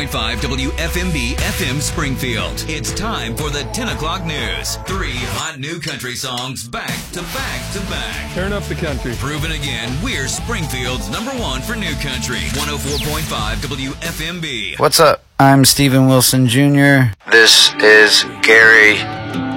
104.5 WFMB FM Springfield. It's time for the 10 o'clock news. 3 hot new country songs back to back to back. Turn up the country. Proven again, we're Springfield's #1 for new country. 104.5 WFMB. What's up? I'm Steven Wilson Jr. This is Gary